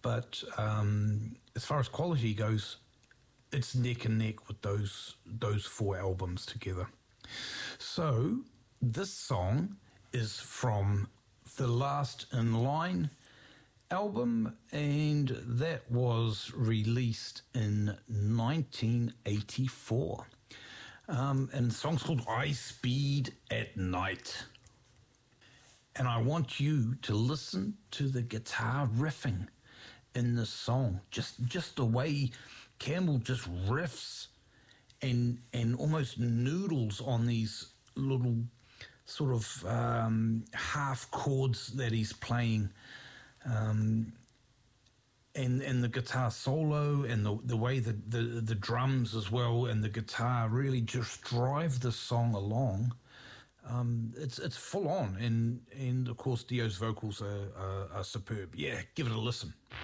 but as far as quality goes, it's neck and neck with those 4 albums together. So this song is from the Last in Line album, and that was released in 1984. And the song's called I Speed at Night. And I want you to listen to the guitar riffing in this song. Just the way Campbell just riffs and almost noodles on these little sort of half chords that he's playing. And the guitar solo and the way the drums as well and the guitar really just drive the song along. It's full on, and of course Dio's vocals are superb. Yeah, give it a listen.